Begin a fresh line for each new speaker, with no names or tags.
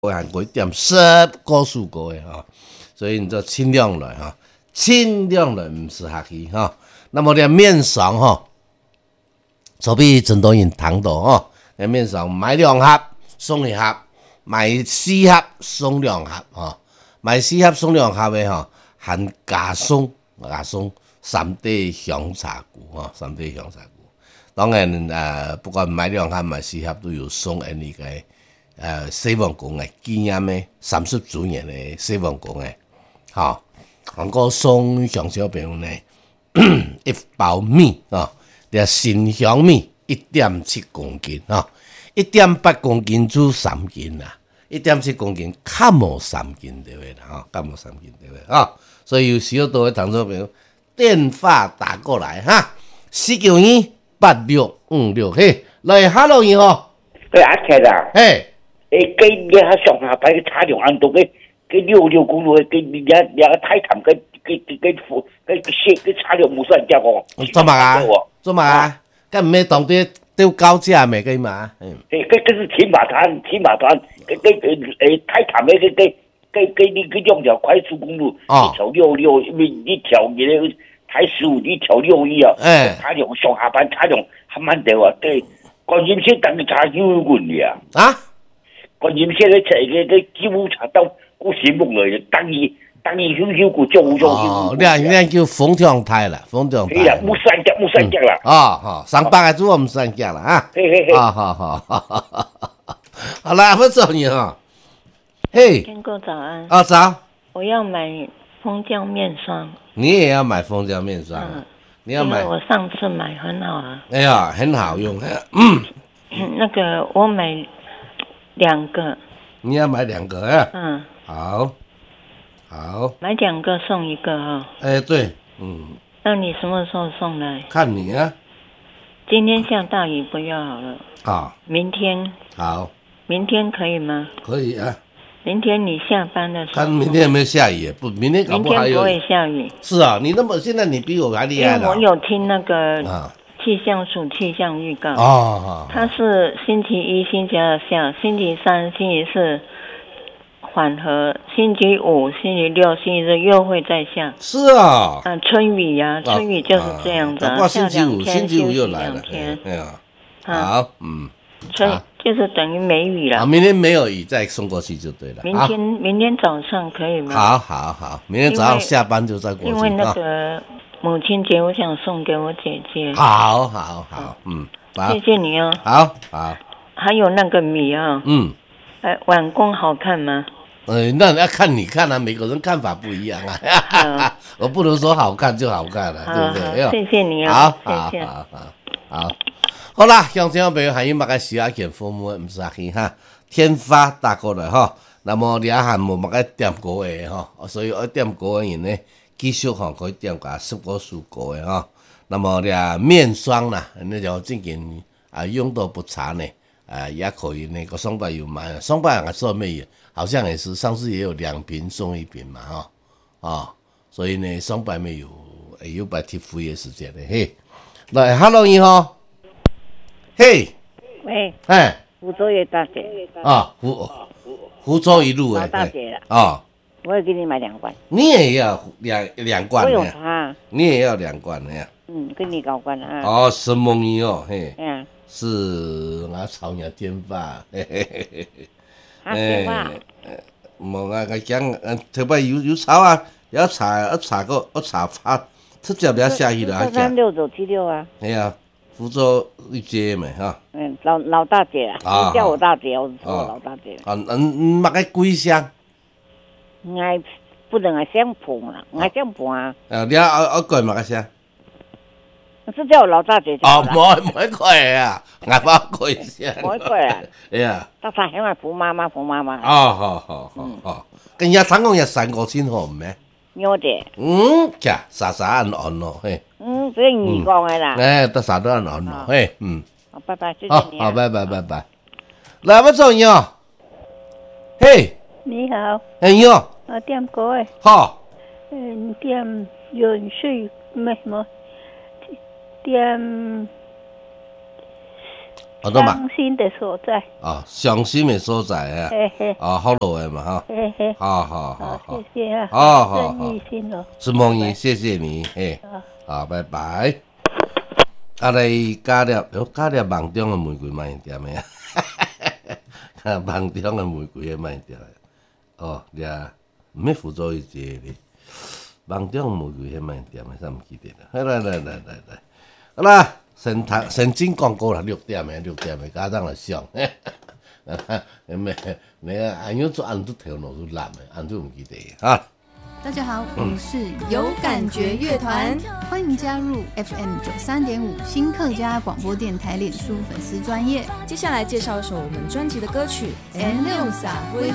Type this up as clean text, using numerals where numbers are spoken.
韩国点10个数个的哈，所以你就尽量来哈，尽量来唔是客气哈。那么咧面霜哈，所比真多人糖度哈，咧面霜买2盒送1盒，买4盒送2盒哈，买4盒送2盒的哈，含加送3滴香茶菇哈，3滴香茶菇。当然不管买2盒买4盒都有送那个。西王公嘅纪念嘅30周年嘅西王公嘅，嚇，韓國送上小朋友呢一包米啊，啲新香米1.7公斤啊，1.8公斤煮3斤啦，1.7公斤較冇3斤對位啦，嚇，較冇3斤對位啊，所以有需要多嘅聽眾朋友電話打過來哈，4928656嘿，來 hello 你好，
阿杰啊，
嘿。
给你下上下排嘅差量按到嘅66公路嘅你太淡嘅差量冇算價喎。
做乜啊？做乜啊？咁唔係當啲丟高價咪嘅嘛？
嗰是鐵馬灘，太淡嘅你用條快速公路，你調66，因為你調嘅太15，你調61啊，差量上下班差量還蠻大啊，對，關鍵是等你差9個嘅啊。關鍵是咧，嘅基本查到個節目嚟，等於少個做。
哦，你叫風向台啦，風向台。
係啦，冇三腳啦。
哦，上班嘅做唔三腳啦啊。嘿。好，好啦，我找你哈。嘿。
天哥早安。
早。
我要買蜂胶面霜。
你也要買蜂膠面霜？你要買？
因為我上次買很好啊。
哎呀，很好用。
那個我買2個，
你要買2個啊？好，
買2個送1個啊。
對，
那你什麼時候送來？
看你啊。
今天下大雨不要好了。
好。
明天。
好。
明天可以嗎？
可以啊。
明天你下班的時候。
看明天有沒有下雨？不，明天搞不好還有。
明天不會下雨。
是啊，現在你比我還厲害了。
因為我有聽那個。氣象署氣象預告它是星期1、星期2下，星期3、星期4緩和，星期5、星期6、星期日又會再下。
是啊。
春雨呀，春雨就是這樣子。
下2天，星期5又來了。好，
就是等於沒雨了。
明天沒有雨，再送過去就對了。
明天早上可以嗎？
好，明天早上下班就再過去。
因為那個。母親節，我想送給我姐姐。
好，
謝謝你哦。
好。
還有那個米啊。碗公好看嗎？
那要看你看啊，每個人看法不一樣啊。我不能說好看就好看了，對不對？
謝謝你啊。
好啦，鄉親朋友還有乜嘅事啊？件父母唔使去哈，天發打過來哈。那麼你還冇乜嘅點過嘅哈，所以我點過嘅人呢？繼續哈，可以點個10個蔬果的哈，那麼咧面霜啦，那就最近用到不差呢，也可以那個雙百有買，雙百還是沒有，好像也是上次也有2瓶送1瓶嘛哈，所以呢雙百沒有白貼敷嘅時間咧，嘿，來 ，Hello 你好，嘿，
喂，福州也大姐，
福州一路
老大姐我也給你買2罐，
你也要兩罐，
我有它，
你也要2罐呀？
跟你搞關啊。
什麼魚哦？嘿，是我炒人天發，
天發，
冇我講，特別有炒啊，有炒個發，直接就下去了。
36976啊。
哎呀，福州一街咪哈。
老大姐啊，你叫我大姐，我說老大姐。
乜嘅貴香？
我不能係相伴啦，我相伴啊。
你我改乜嘅聲？
是叫我老大姐。
唔可以啊，我幫改聲。
唔可以啊。
哎呀。
得晒，因為扶媽媽。
好。跟日產講日3個先好咩？
我哋。
傻按咯，嘿。
所以你講嘅啦。
得啥都按咯，嘿，
好，拜拜，謝謝你。
好，拜。來，我做嘢。嘿。
你好。
你好。
我點過誒。
好。
點潤水咩麼？點伤心的所在。
伤心的所在啊。好路的嘛哈。好，
谢谢啊。
好，
郑义兴哦。
孙梦怡，谢谢你，好，拜拜。来加粒梦中的玫瑰卖点的啊，梦中的玫瑰的卖点的。唔免辅助伊一个咧，梦中的玫瑰迄卖点的，啥唔记得啦。来，好啦，先进广告啦，6点的家长来上。没安样做按都跳落去烂的，按都唔记得啊。
大家好，我们是有感觉乐团，欢迎加入 FM 93.5新客家广播电台脸书粉丝专页。
接下来介绍一首我们专辑的歌曲《N6 撒灰》。